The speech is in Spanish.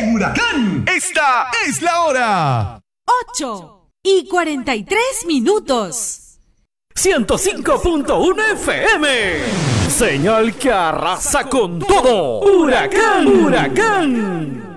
en Huracán. Esta es la hora. 8:43. 105.1 FM. Señal que arrasa con todo. Huracán, huracán.